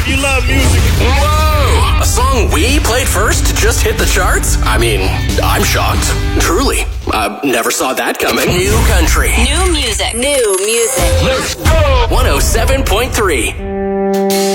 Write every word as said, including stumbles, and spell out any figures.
if you love music. Whoa! A song we played first just hit the charts? I mean, I'm shocked. Truly. I never saw that coming. New country. New music. New music. Let's go! one oh seven point three.